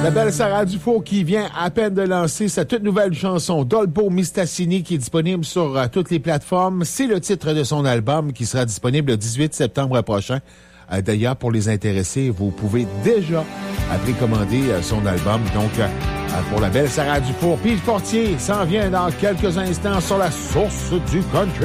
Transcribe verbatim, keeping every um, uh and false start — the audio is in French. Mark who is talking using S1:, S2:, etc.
S1: La belle Sarah Dufour qui vient à peine de lancer sa toute nouvelle chanson Dolpo Mistassini qui est disponible sur uh, toutes les plateformes. C'est le titre de son album qui sera disponible le dix-huit septembre prochain. Uh, d'ailleurs, pour les intéressés, vous pouvez déjà précommander uh, son album. Donc, uh, uh, pour la belle Sarah Dufour, Pete Fortier s'en vient dans quelques instants sur la source du country.